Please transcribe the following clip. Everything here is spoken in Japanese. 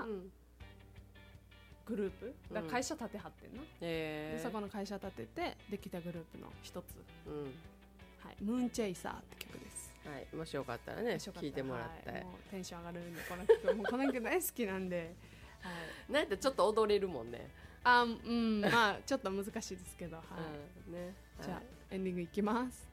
グループだから会社立てはってんな、でそこの会社立ててできたグループの一つ、はい、ムーンチェイサーって曲です。 はい、もしよかったらね聴いてもらって、はい、 もうテンション上がるんでこの曲もうこの曲大好きなんで、 はい、なんてちょっと踊れるもんね。 まあちょっと難しいですけど、はい、ね、じゃあエンディングいきます。